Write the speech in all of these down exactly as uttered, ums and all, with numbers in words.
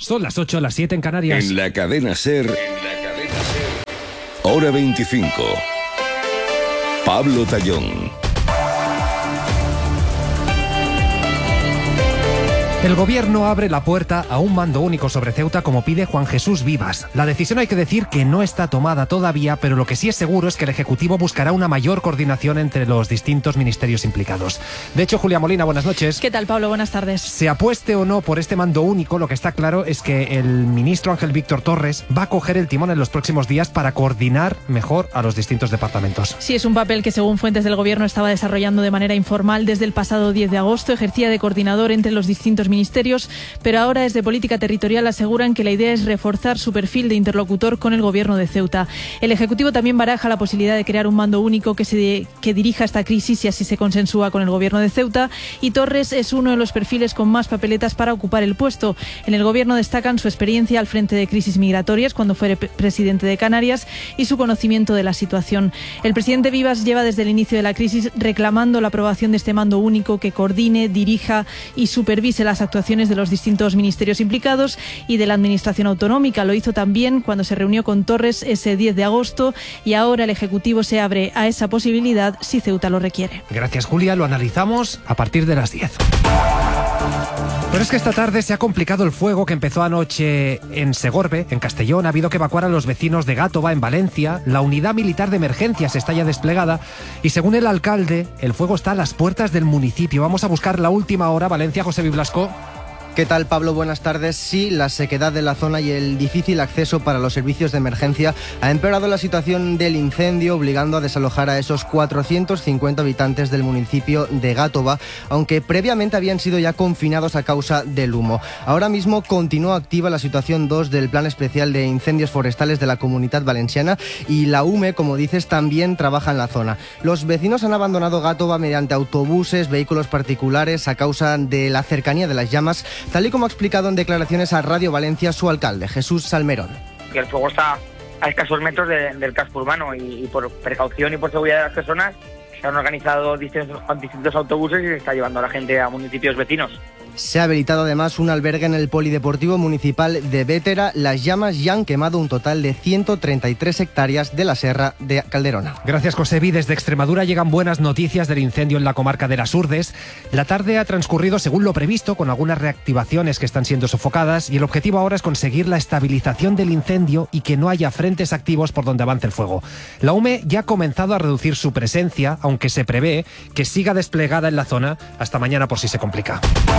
Son las ocho, las siete en Canarias. En la cadena SER, en la cadena SER, hora veinticinco. Pablo Tallón. El gobierno abre la puerta a un mando único sobre Ceuta como pide Juan Jesús Vivas. La decisión hay que decir que no está tomada todavía, pero lo que sí es seguro es que el Ejecutivo buscará una mayor coordinación entre los distintos ministerios implicados. De hecho, Julia Molina, buenas noches. ¿Qué tal, Pablo? Buenas tardes. Se apueste o no por este mando único, lo que está claro es que el ministro Ángel Víctor Torres va a coger el timón en los próximos días para coordinar mejor a los distintos departamentos. Sí, es un papel que, según fuentes del gobierno, estaba desarrollando de manera informal desde el pasado diez de agosto. Ejercía de coordinador entre los distintos ministerios, pero ahora desde Política Territorial aseguran que la idea es reforzar su perfil de interlocutor con el gobierno de Ceuta. El Ejecutivo también baraja la posibilidad de crear un mando único que, se, que dirija esta crisis y así se consensúa con el gobierno de Ceuta, y Torres es uno de los perfiles con más papeletas para ocupar el puesto. En el gobierno destacan su experiencia al frente de crisis migratorias cuando fue presidente de Canarias y su conocimiento de la situación. El presidente Vivas lleva desde el inicio de la crisis reclamando la aprobación de este mando único que coordine, dirija y supervise las actuaciones de los distintos ministerios implicados y de la administración autonómica. Lo hizo también cuando se reunió con Torres ese diez de agosto y ahora el Ejecutivo se abre a esa posibilidad si Ceuta lo requiere. Gracias, Julia. Lo analizamos a partir de las diez. Pero es que esta tarde se ha complicado el fuego que empezó anoche en Segorbe, en Castellón. Ha habido que evacuar a los vecinos de Gátova, en Valencia. La unidad militar de emergencias está ya desplegada y, según el alcalde, el fuego está a las puertas del municipio. Vamos a buscar la última hora. Valencia, José Biblasco. ¿Qué tal, Pablo? Buenas tardes. Sí, la sequedad de la zona y el difícil acceso para los servicios de emergencia ha empeorado la situación del incendio, obligando a desalojar a esos cuatrocientos cincuenta habitantes del municipio de Gátova, aunque previamente habían sido ya confinados a causa del humo. Ahora mismo continúa activa la situación dos del Plan Especial de Incendios Forestales de la Comunidad Valenciana y la U M E, como dices, también trabaja en la zona. Los vecinos han abandonado Gátova mediante autobuses, vehículos particulares a causa de la cercanía de las llamas, tal y como ha explicado en declaraciones a Radio Valencia su alcalde, Jesús Salmerón. El fuego está a escasos metros de, del casco urbano y, y por precaución y por seguridad de las personas se han organizado distintos, distintos autobuses y se está llevando a la gente a municipios vecinos. Se ha habilitado además un albergue en el Polideportivo Municipal de Bétera. Las llamas ya han quemado un total de ciento treinta y tres hectáreas de la Serra de Calderona. Gracias, Josebi. Desde Extremadura llegan buenas noticias del incendio en la comarca de las Urdes. La tarde ha transcurrido según lo previsto, con algunas reactivaciones que están siendo sofocadas, y el objetivo ahora es conseguir la estabilización del incendio y que no haya frentes activos por donde avance el fuego. La U M E ya ha comenzado a reducir su presencia, aunque se prevé que siga desplegada en la zona hasta mañana por si se complica.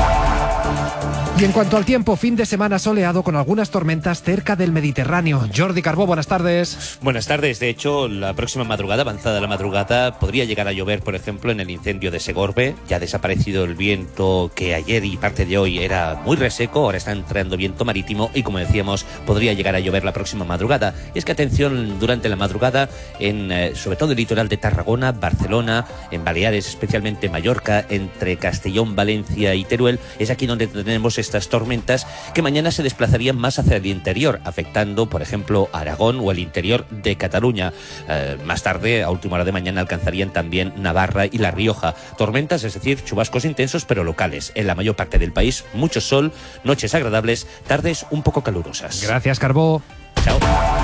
Y en cuanto al tiempo, fin de semana soleado con algunas tormentas cerca del Mediterráneo. Jordi Carbó, buenas tardes. Buenas tardes. De hecho, la próxima madrugada, avanzada la madrugada, podría llegar a llover, por ejemplo, en el incendio de Segorbe. Ya ha desaparecido el viento que ayer y parte de hoy era muy reseco, ahora está entrando viento marítimo y, como decíamos, podría llegar a llover la próxima madrugada. Y es que atención durante la madrugada, en eh, sobre todo el litoral de Tarragona, Barcelona, en Baleares, especialmente Mallorca, entre Castellón, Valencia y Teruel, es aquí donde tenemos estas tormentas que mañana se desplazarían más hacia el interior, afectando, por ejemplo, Aragón o el interior de Cataluña. Eh, más tarde, a última hora de mañana, alcanzarían también Navarra y La Rioja. Tormentas, es decir, chubascos intensos pero locales. En la mayor parte del país, mucho sol, noches agradables, tardes un poco calurosas. Gracias, Carbó. Chao.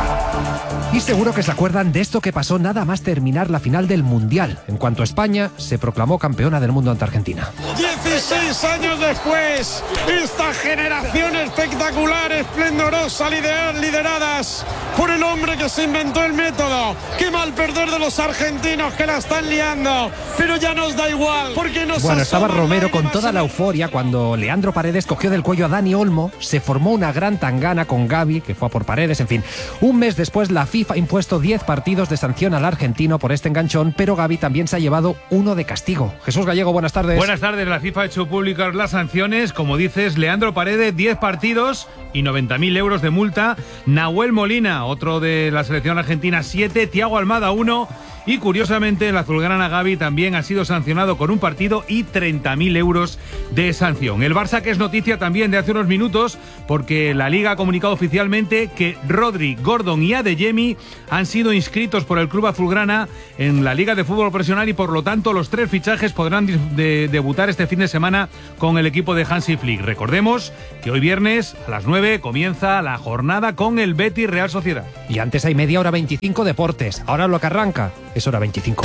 Y seguro que se acuerdan de esto que pasó nada más terminar la final del Mundial, en cuanto España se proclamó campeona del mundo ante Argentina. dieciséis años después, esta generación espectacular, esplendorosa, lideradas por el hombre que se inventó el método. Qué mal perder de los argentinos que la están liando, pero ya nos da igual, porque nos Bueno, estaba Romero con toda la euforia cuando Leandro Paredes cogió del cuello a Dani Olmo, se formó una gran tangana con Gavi, que fue a por Paredes, en fin. Un mes después, la FIFA ha impuesto diez partidos de sanción al argentino por este enganchón, pero Gavi también se ha llevado uno de castigo. Jesús Gallego, buenas tardes. Buenas tardes. La FIFA ha hecho públicas las sanciones. Como dices, Leandro Paredes, diez partidos y noventa mil euros de multa. Nahuel Molina, otro de la selección argentina, siete. Thiago Almada, uno. Y curiosamente, el azulgrana Gavi también ha sido sancionado con un partido y treinta mil euros de sanción. El Barça, que es noticia también de hace unos minutos, porque la Liga ha comunicado oficialmente que Rodri, Gordon y Adeyemi han sido inscritos por el club azulgrana en la Liga de Fútbol Profesional y por lo tanto los tres fichajes podrán de debutar este fin de semana con el equipo de Hansi Flick. Recordemos que hoy viernes a las nueve comienza la jornada con el Betis Real Sociedad. Y antes hay media hora veinticinco deportes. Ahora lo que arranca es hora veinticinco.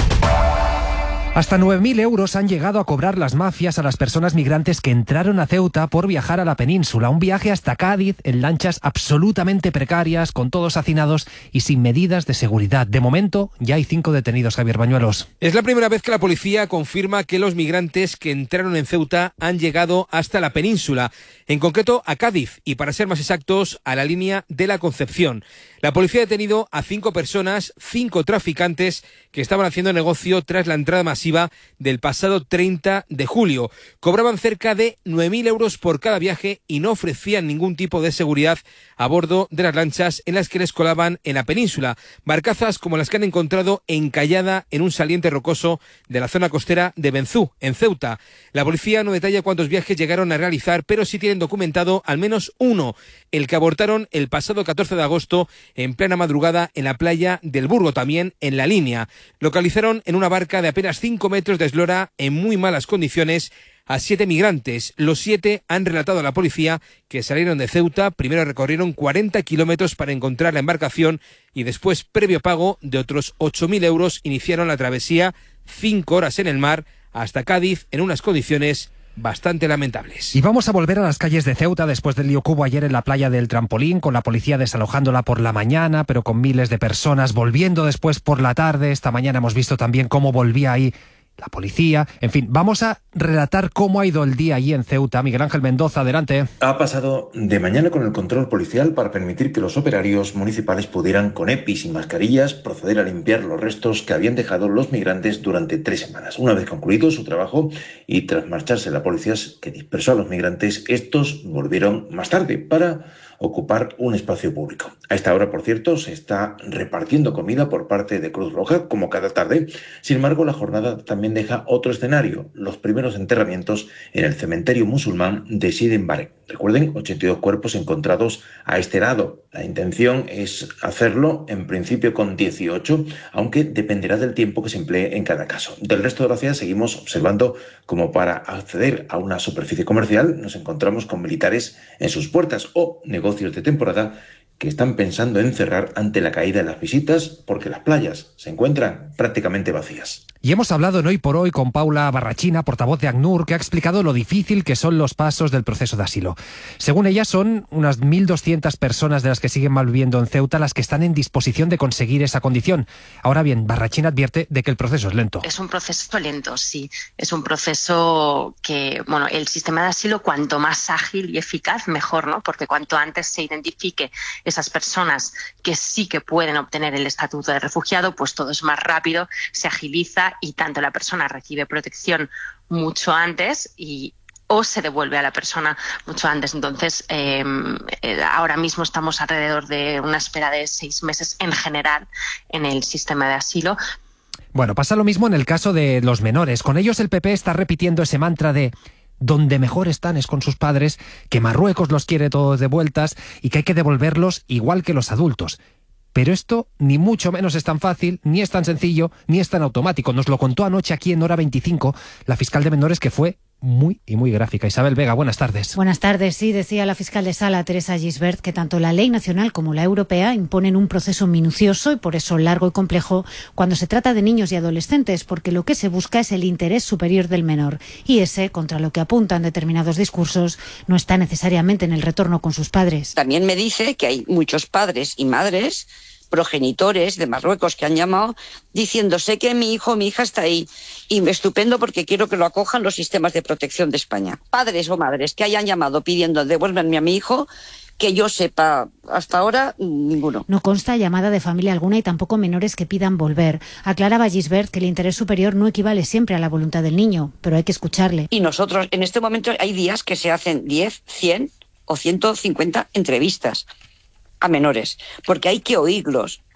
Hasta nueve mil euros han llegado a cobrar las mafias a las personas migrantes que entraron a Ceuta por viajar a la península. Un viaje hasta Cádiz en lanchas absolutamente precarias, con todos hacinados y sin medidas de seguridad. De momento, ya hay cinco detenidos, Javier Bañuelos. Es la primera vez que la policía confirma que los migrantes que entraron en Ceuta han llegado hasta la península, en concreto a Cádiz y, para ser más exactos, a la línea de la Concepción. La policía ha detenido a cinco personas, cinco traficantes que estaban haciendo negocio tras la entrada masiva del pasado treinta de julio. Cobraban cerca de nueve mil euros por cada viaje y no ofrecían ningún tipo de seguridad a bordo de las lanchas en las que les colaban en la península. Barcazas como las que han encontrado encallada en un saliente rocoso de la zona costera de Benzú, en Ceuta. La policía no detalla cuántos viajes llegaron a realizar, pero sí tienen documentado al menos uno, el que abortaron el pasado catorce de agosto en plena madrugada en la playa del Burgo, también en la línea. Localizaron en una barca de apenas cinco metros de eslora, en muy malas condiciones, a siete migrantes. Los siete han relatado a la policía que salieron de Ceuta, primero recorrieron cuarenta kilómetros para encontrar la embarcación y después, previo pago de otros ocho mil euros, iniciaron la travesía, cinco horas en el mar, hasta Cádiz, en unas condiciones bastante lamentables. Y vamos a volver a las calles de Ceuta después del lío que hubo ayer en la playa del Trampolín, con la policía desalojándola por la mañana, pero con miles de personas volviendo después por la tarde. Esta mañana hemos visto también cómo volvía ahí la policía. En fin, vamos a relatar cómo ha ido el día allí en Ceuta. Miguel Ángel Mendoza, adelante. Ha pasado de mañana con el control policial para permitir que los operarios municipales pudieran, con E P Is y mascarillas, proceder a limpiar los restos que habían dejado los migrantes durante tres semanas. Una vez concluido su trabajo y tras marcharse la policía que dispersó a los migrantes, estos volvieron más tarde para ocupar un espacio público. A esta hora, por cierto, se está repartiendo comida por parte de Cruz Roja, como cada tarde. Sin embargo, la jornada también deja otro escenario, los primeros enterramientos en el cementerio musulmán de Sidi Barek. Recuerden, ochenta y dos cuerpos encontrados a este lado. La intención es hacerlo, en principio, con dieciocho, aunque dependerá del tiempo que se emplee en cada caso. Del resto de la ciudad seguimos observando como para acceder a una superficie comercial nos encontramos con militares en sus puertas o negocios de temporada que están pensando en cerrar ante la caída de las visitas porque las playas se encuentran prácticamente vacías. Y hemos hablado en Hoy por Hoy con Paula Barrachina, portavoz de ACNUR, que ha explicado lo difícil que son los pasos del proceso de asilo. Según ella, son unas mil doscientas personas de las que siguen malviviendo en Ceuta las que están en disposición de conseguir esa condición. Ahora bien, Barrachina advierte de que el proceso es lento. Es un proceso lento, sí. Es un proceso que, bueno, el sistema de asilo cuanto más ágil y eficaz, mejor, ¿no? Porque cuanto antes se identifique esas personas que sí que pueden obtener el estatuto de refugiado, pues todo es más rápido, se agiliza y tanto la persona recibe protección mucho antes y o se devuelve a la persona mucho antes. Entonces, eh, ahora mismo estamos alrededor de una espera de seis meses en general en el sistema de asilo. Bueno, pasa lo mismo en el caso de los menores. Con ellos el P P está repitiendo ese mantra de donde mejor están es con sus padres, que Marruecos los quiere todos de vueltas y que hay que devolverlos igual que los adultos. Pero esto ni mucho menos es tan fácil, ni es tan sencillo, ni es tan automático. Nos lo contó anoche aquí en Hora veinticinco la fiscal de menores, que fue muy y muy gráfica. Isabel Vega, buenas tardes. Buenas tardes. Sí, decía la fiscal de sala, Teresa Gisbert, que tanto la ley nacional como la europea imponen un proceso minucioso y por eso largo y complejo cuando se trata de niños y adolescentes, porque lo que se busca es el interés superior del menor. Y ese, contra lo que apuntan determinados discursos, no está necesariamente en el retorno con sus padres. También me dice que hay muchos padres y madres progenitores de Marruecos que han llamado diciendo sé que mi hijo o mi hija está ahí y estupendo porque quiero que lo acojan los sistemas de protección de España. Padres o madres que hayan llamado pidiendo devuélvanme a mi hijo, que yo sepa hasta ahora, ninguno. No consta llamada de familia alguna y tampoco menores que pidan volver. Aclaraba Gisbert que el interés superior no equivale siempre a la voluntad del niño, pero hay que escucharle. Y nosotros en este momento hay días que se hacen diez, cien o ciento cincuenta entrevistas a menores, porque hay que oírlos,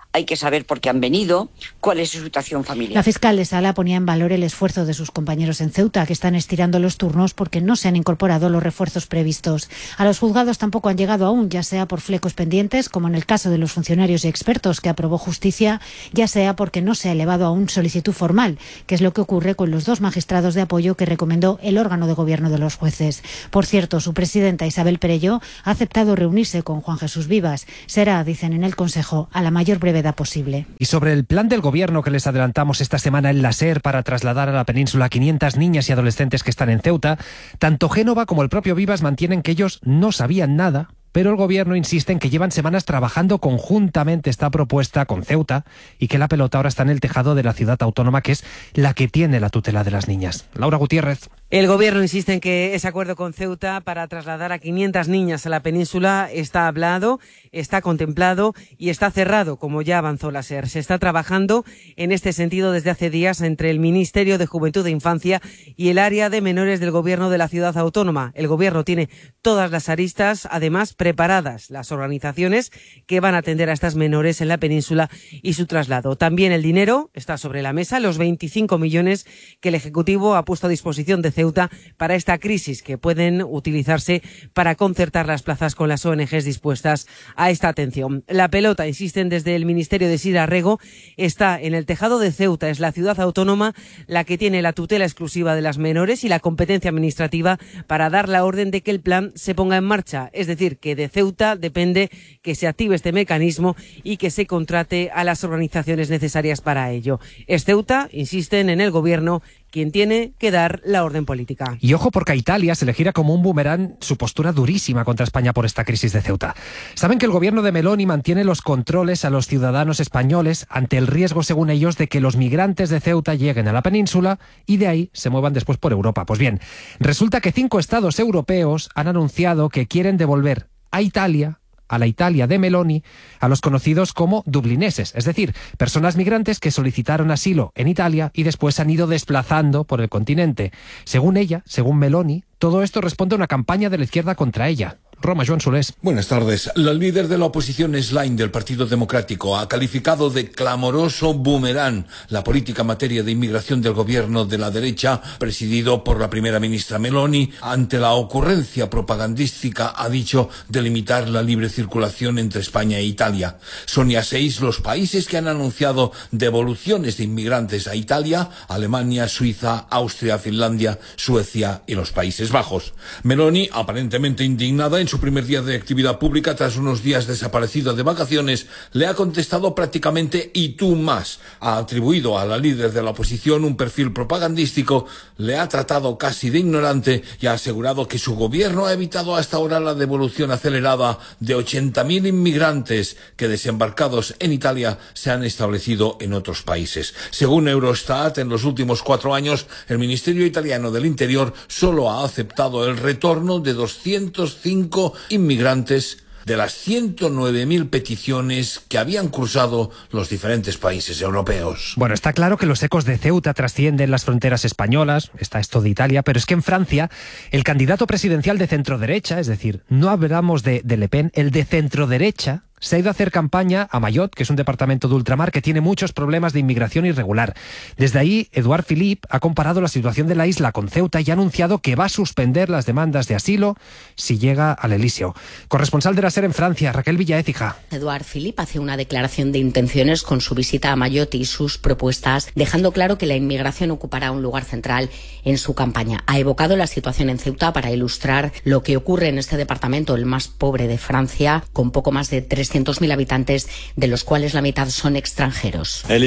hay que saber por qué han venido, cuál es su situación familiar. La fiscal de Sala ponía en valor el esfuerzo de sus compañeros en Ceuta, que están estirando los turnos porque no se han incorporado los refuerzos previstos. A los juzgados tampoco han llegado aún, ya sea por flecos pendientes, como en el caso de los funcionarios y expertos que aprobó Justicia, ya sea porque no se ha elevado aún solicitud formal, que es lo que ocurre con los dos magistrados de apoyo que recomendó el órgano de gobierno de los jueces. Por cierto, su presidenta Isabel Perelló ha aceptado reunirse con Juan Jesús Vivas. Será, dicen en el Consejo, a la mayor brevedad posible. Y sobre el plan del gobierno que les adelantamos esta semana en la SER para trasladar a la península a quinientas niñas y adolescentes que están en Ceuta, tanto Génova como el propio Vivas mantienen que ellos no sabían nada, pero el gobierno insiste en que llevan semanas trabajando conjuntamente esta propuesta con Ceuta y que la pelota ahora está en el tejado de la ciudad autónoma, que es la que tiene la tutela de las niñas. Laura Gutiérrez. El gobierno insiste en que ese acuerdo con Ceuta para trasladar a quinientas niñas a la península está hablado, está contemplado y está cerrado, como ya avanzó la SER. Se está trabajando en este sentido desde hace días entre el Ministerio de Juventud e Infancia y el área de menores del gobierno de la ciudad autónoma. El gobierno tiene todas las aristas, además preparadas las organizaciones que van a atender a estas menores en la península y su traslado. También el dinero está sobre la mesa, los veinticinco millones que el Ejecutivo ha puesto a disposición de Ceuta para esta crisis, que pueden utilizarse para concertar las plazas con las O N Ges dispuestas a esta atención. La pelota, insisten desde el Ministerio de Sira Rego, está en el tejado de Ceuta. Es la ciudad autónoma la que tiene la tutela exclusiva de las menores y la competencia administrativa para dar la orden de que el plan se ponga en marcha. Es decir, que de Ceuta depende que se active este mecanismo y que se contrate a las organizaciones necesarias para ello. Es Ceuta, insisten en el gobierno, quien tiene que dar la orden política. Y ojo, porque a Italia se le gira como un boomerang su postura durísima contra España por esta crisis de Ceuta. Saben que el gobierno de Meloni mantiene los controles a los ciudadanos españoles ante el riesgo, según ellos, de que los migrantes de Ceuta lleguen a la península y de ahí se muevan después por Europa. Pues bien, resulta que cinco estados europeos han anunciado que quieren devolver a Italia, a la Italia de Meloni, a los conocidos como dublineses, es decir, personas migrantes que solicitaron asilo en Italia y después se han ido desplazando por el continente. Según ella, según Meloni, todo esto responde a una campaña de la izquierda contra ella. Roma, Joan Solés. Buenas tardes. La líder de la oposición Schlein del Partido Democrático ha calificado de clamoroso boomerang la política en materia de inmigración del gobierno de la derecha, presidido por la primera ministra Meloni, ante la ocurrencia propagandística, ha dicho, de limitar la libre circulación entre España e Italia. Son ya seis los países que han anunciado devoluciones de inmigrantes a Italia: Alemania, Suiza, Austria, Finlandia, Suecia y los Países Bajos. Meloni, aparentemente indignada en su primer día de actividad pública tras unos días desaparecida de vacaciones, le ha contestado prácticamente "y tú más". Ha atribuido a la líder de la oposición un perfil propagandístico, le ha tratado casi de ignorante y ha asegurado que su gobierno ha evitado hasta ahora la devolución acelerada de ochenta mil inmigrantes que, desembarcados en Italia, se han establecido en otros países. Según Eurostat, en los últimos cuatro años, el Ministerio Italiano del Interior solo ha aceptado el retorno de doscientos cinco inmigrantes de las ciento nueve mil peticiones que habían cruzado los diferentes países europeos. Bueno, está claro que los ecos de Ceuta trascienden las fronteras españolas, está esto de Italia, pero es que en Francia el candidato presidencial de centroderecha, es decir, no hablamos de, de Le Pen, el de centroderecha, se ha ido a hacer campaña a Mayotte, que es un departamento de ultramar que tiene muchos problemas de inmigración irregular. Desde ahí, Edouard Philippe ha comparado la situación de la isla con Ceuta y ha anunciado que va a suspender las demandas de asilo si llega al Elíseo. Corresponsal de la SER en Francia, Raquel Villaécija. Edouard Philippe hace una declaración de intenciones con su visita a Mayotte y sus propuestas, dejando claro que la inmigración ocupará un lugar central en su campaña. Ha evocado la situación en Ceuta para ilustrar lo que ocurre en este departamento, el más pobre de Francia, con poco más de tres trescientos mil habitantes, de los cuales la mitad son extranjeros. La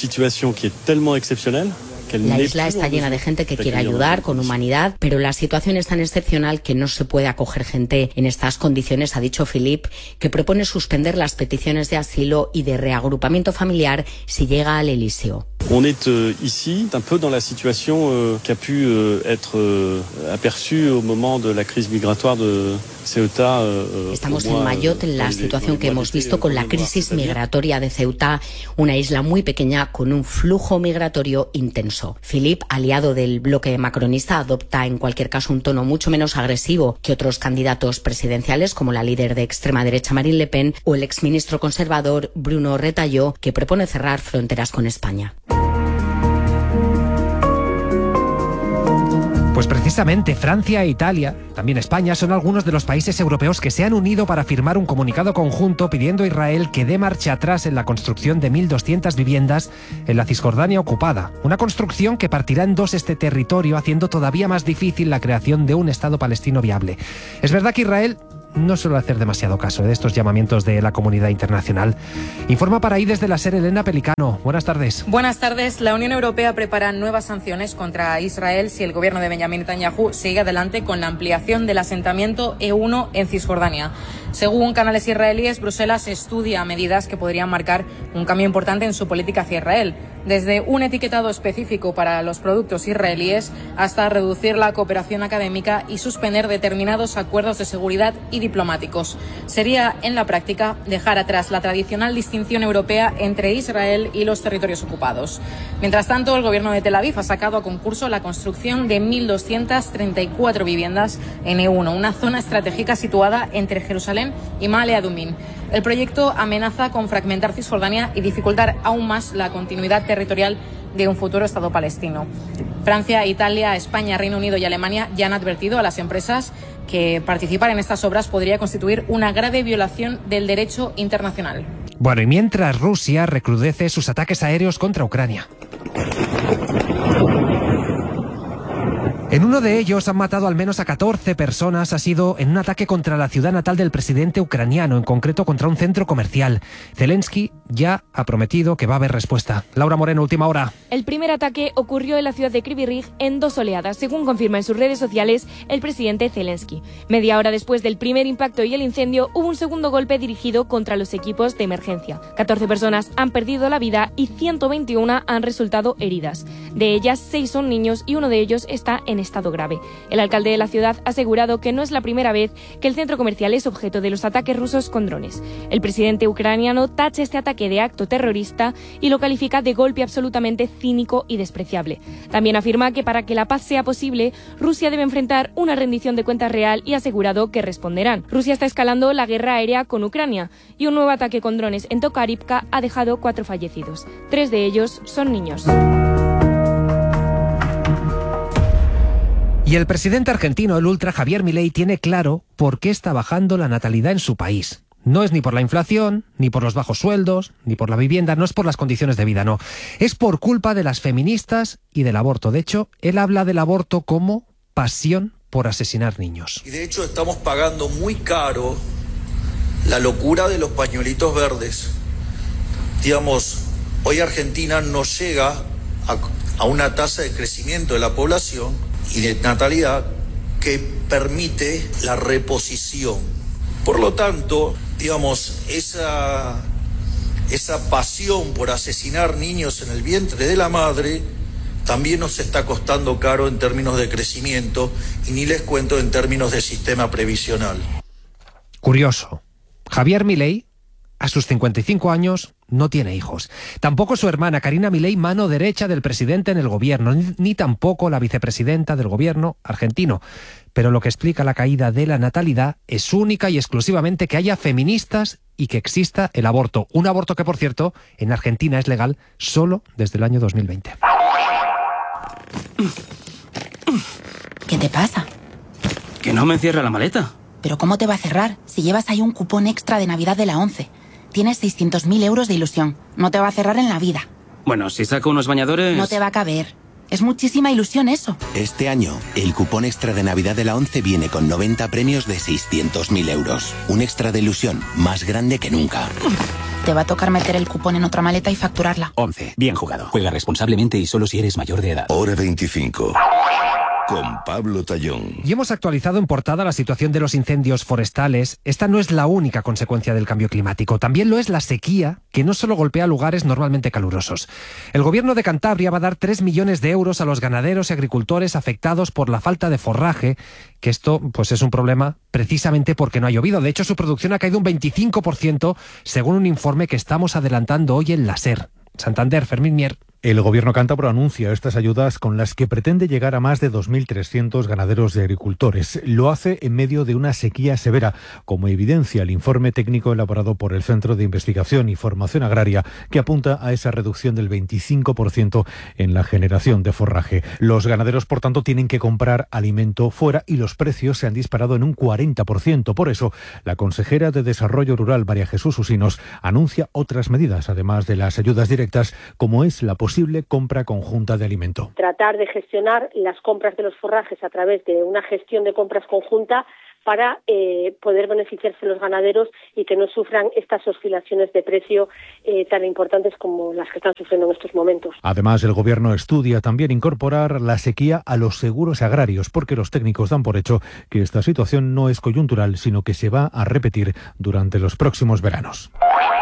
isla está llena de gente que quiere ayudar con humanidad, pero la situación es tan excepcional que no se puede acoger gente en estas condiciones, ha dicho Philippe, que propone suspender las peticiones de asilo y de reagrupamiento familiar si llega al Elíseo. On est euh, ici un peu dans la situation euh, qui a pu euh, être euh, aperçue au moment de la crise migratoire de Ceuta, uh, Estamos en Mayotte, en la situación que hemos visto con la crisis migratoria de Ceuta, una isla muy pequeña con un flujo migratorio intenso. Philippe, aliado del bloque macronista, adopta en cualquier caso un tono mucho menos agresivo que otros candidatos presidenciales, como la líder de extrema derecha Marine Le Pen o el exministro conservador Bruno Retailleau, que propone cerrar fronteras con España. Pues precisamente Francia e Italia, también España, son algunos de los países europeos que se han unido para firmar un comunicado conjunto pidiendo a Israel que dé marcha atrás en la construcción de mil doscientas viviendas en la Cisjordania ocupada. Una construcción que partirá en dos este territorio, haciendo todavía más difícil la creación de un Estado palestino viable. Es verdad que Israel no suele hacer demasiado caso de estos llamamientos de la comunidad internacional. Informa para ahí desde la SER Elena Pelicano. Buenas tardes. Buenas tardes. La Unión Europea prepara nuevas sanciones contra Israel si el gobierno de Benjamín Netanyahu sigue adelante con la ampliación del asentamiento E uno en Cisjordania. Según canales israelíes, Bruselas estudia medidas que podrían marcar un cambio importante en su política hacia Israel, desde un etiquetado específico para los productos israelíes hasta reducir la cooperación académica y suspender determinados acuerdos de seguridad y diplomáticos. Sería, en la práctica, dejar atrás la tradicional distinción europea entre Israel y los territorios ocupados. Mientras tanto, el gobierno de Tel Aviv ha sacado a concurso la construcción de mil doscientas treinta y cuatro viviendas en E uno, una zona estratégica situada entre Jerusalén y Ma'ale Adumim. El proyecto amenaza con fragmentar Cisjordania y dificultar aún más la continuidad territorial de un futuro Estado palestino. Francia, Italia, España, Reino Unido y Alemania ya han advertido a las empresas que participar en estas obras podría constituir una grave violación del derecho internacional. Bueno, y mientras Rusia recrudece sus ataques aéreos contra Ucrania. En uno de ellos han matado al menos a catorce personas. Ha sido en un ataque contra la ciudad natal del presidente ucraniano, en concreto contra un centro comercial. Zelensky ya ha prometido que va a haber respuesta. Laura Moreno, última hora. El primer ataque ocurrió en la ciudad de Kryvyi Rih en dos oleadas, según confirma en sus redes sociales el presidente Zelensky. Media hora después del primer impacto y el incendio, hubo un segundo golpe dirigido contra los equipos de emergencia. catorce personas han perdido la vida y ciento veintiuna han resultado heridas. De ellas, seis son niños y uno de ellos está en estado grave. El alcalde de la ciudad ha asegurado que no es la primera vez que el centro comercial es objeto de los ataques rusos con drones. El presidente ucraniano tacha este ataque de acto terrorista y lo califica de golpe absolutamente cínico y despreciable. También afirma que para que la paz sea posible, Rusia debe enfrentar una rendición de cuentas real y ha asegurado que responderán. Rusia está escalando la guerra aérea con Ucrania y un nuevo ataque con drones en Tokarivka ha dejado cuatro fallecidos. Tres de ellos son niños. Y el presidente argentino, el ultra Javier Milei, tiene claro por qué está bajando la natalidad en su país. No es ni por la inflación, ni por los bajos sueldos, ni por la vivienda, no es por las condiciones de vida, no. Es por culpa de las feministas y del aborto. De hecho, él habla del aborto como pasión por asesinar niños. Y de hecho estamos pagando muy caro la locura de los pañuelitos verdes. Digamos, hoy Argentina no llega a, a una tasa de crecimiento de la población y de natalidad que permite la reposición. Por lo tanto, digamos, esa, esa pasión por asesinar niños en el vientre de la madre también nos está costando caro en términos de crecimiento y ni les cuento en términos de sistema previsional. Curioso. Javier Milei, a sus cincuenta y cinco años, no tiene hijos. Tampoco su hermana Karina Milei, mano derecha del presidente en el gobierno, ni, ni tampoco la vicepresidenta del gobierno argentino. Pero lo que explica la caída de la natalidad es única y exclusivamente que haya feministas y que exista el aborto. Un aborto que, por cierto, en Argentina es legal solo desde el año dos mil veinte. ¿Qué te pasa? Que no me cierra la maleta. ¿Pero cómo te va a cerrar si llevas ahí un cupón extra de Navidad de la ONCE? Tienes seiscientos mil euros de ilusión. No te va a cerrar en la vida. Bueno, si saco unos bañadores... No te va a caber. Es muchísima ilusión eso. Este año, el cupón extra de Navidad de la ONCE viene con noventa premios de seiscientos mil euros. Un extra de ilusión más grande que nunca. Te va a tocar meter el cupón en otra maleta y facturarla. ONCE. Bien jugado. Juega responsablemente y solo si eres mayor de edad. Hora veinticinco. con Pablo Tallón. Y hemos actualizado en portada la situación de los incendios forestales. Esta no es la única consecuencia del cambio climático. También lo es la sequía, que no solo golpea lugares normalmente calurosos. El gobierno de Cantabria va a dar tres millones de euros a los ganaderos y agricultores afectados por la falta de forraje, que esto pues es un problema precisamente porque no ha llovido. De hecho, su producción ha caído un veinticinco por ciento, según un informe que estamos adelantando hoy en la SER. Santander, Fermín Mier. El gobierno cántabro anuncia estas ayudas con las que pretende llegar a más de dos mil trescientos ganaderos y agricultores. Lo hace en medio de una sequía severa, como evidencia el informe técnico elaborado por el Centro de Investigación y Formación Agraria, que apunta a esa reducción del veinticinco por ciento en la generación de forraje. Los ganaderos, por tanto, tienen que comprar alimento fuera y los precios se han disparado en un cuarenta por ciento. Por eso, la consejera de Desarrollo Rural, María Jesús Usinos, anuncia otras medidas, además de las ayudas directas, como es la posibilidad posible compra conjunta de alimento. Tratar de gestionar las compras de los forrajes a través de una gestión de compras conjunta para eh, poder beneficiarse los ganaderos y que no sufran estas oscilaciones de precio eh, tan importantes como las que están sufriendo en estos momentos. Además, el Gobierno estudia también incorporar la sequía a los seguros agrarios, porque los técnicos dan por hecho que esta situación no es coyuntural, sino que se va a repetir durante los próximos veranos.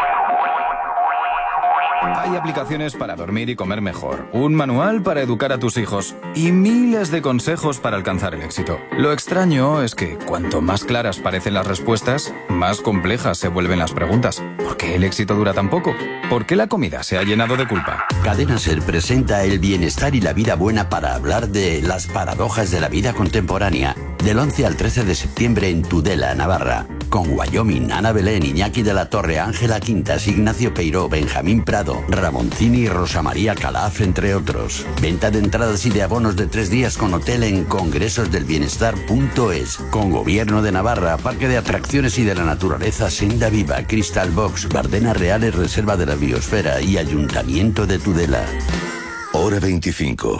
Hay aplicaciones para dormir y comer mejor, un manual para educar a tus hijos y miles de consejos para alcanzar el éxito. Lo extraño es que cuanto más claras parecen las respuestas, más complejas se vuelven las preguntas. ¿Por qué el éxito dura tan poco? ¿Por qué la comida se ha llenado de culpa? Cadena SER presenta el bienestar y la vida buena para hablar de las paradojas de la vida contemporánea. Del once al trece de septiembre en Tudela, Navarra. Con Wyoming, Ana Belén, Iñaki de la Torre, Ángela Quintas, Ignacio Peiró, Benjamín Prado, Ramoncini y Rosa María Calaf, entre otros. Venta de entradas y de abonos de tres días con hotel en congresos del bienestar punto es. Con Gobierno de Navarra, Parque de Atracciones y de la Naturaleza Senda Viva, Crystal Box, Bardenas Reales, Reserva de la Biosfera y Ayuntamiento de Tudela. Hora veinticinco.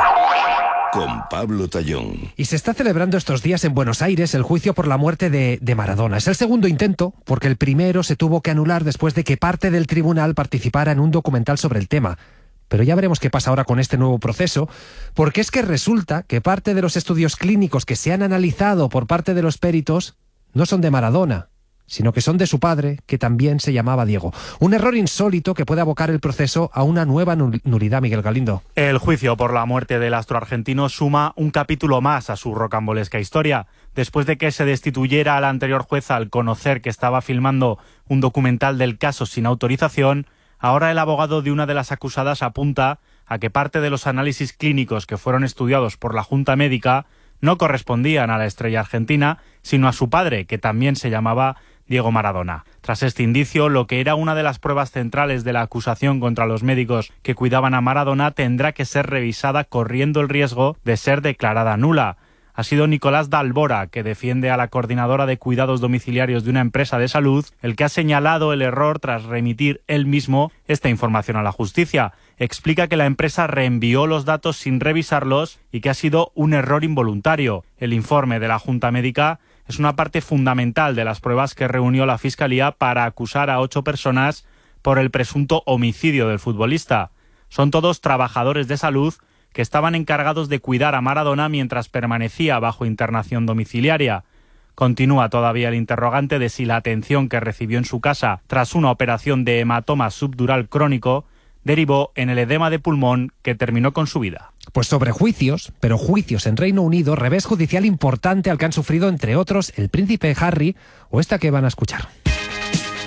Con Pablo Tallón. Y se está celebrando estos días en Buenos Aires el juicio por la muerte de, de Maradona. Es el segundo intento, porque el primero se tuvo que anular después de que parte del tribunal participara en un documental sobre el tema. Pero ya veremos qué pasa ahora con este nuevo proceso, porque es que resulta que parte de los estudios clínicos que se han analizado por parte de los peritos no son de Maradona, sino que son de su padre, que también se llamaba Diego. Un error insólito que puede abocar el proceso a una nueva nulidad, Miguel Galindo. El juicio por la muerte del astro argentino suma un capítulo más a su rocambolesca historia. Después de que se destituyera a la anterior jueza al conocer que estaba filmando un documental del caso sin autorización, ahora el abogado de una de las acusadas apunta a que parte de los análisis clínicos que fueron estudiados por la Junta Médica no correspondían a la estrella argentina, sino a su padre, que también se llamaba Diego Maradona. Tras este indicio, lo que era una de las pruebas centrales de la acusación contra los médicos que cuidaban a Maradona tendrá que ser revisada corriendo el riesgo de ser declarada nula. Ha sido Nicolás Dalbora, que defiende a la coordinadora de cuidados domiciliarios de una empresa de salud, el que ha señalado el error tras remitir él mismo esta información a la justicia. Explica que la empresa reenvió los datos sin revisarlos y que ha sido un error involuntario. El informe de la Junta Médica es una parte fundamental de las pruebas que reunió la Fiscalía para acusar a ocho personas por el presunto homicidio del futbolista. Son todos trabajadores de salud que estaban encargados de cuidar a Maradona mientras permanecía bajo internación domiciliaria. Continúa todavía el interrogante de si la atención que recibió en su casa tras una operación de hematoma subdural crónico derivó en el edema de pulmón que terminó con su vida. Pues sobre juicios, pero juicios en Reino Unido, revés judicial importante al que han sufrido, entre otros, el príncipe Harry o esta que van a escuchar.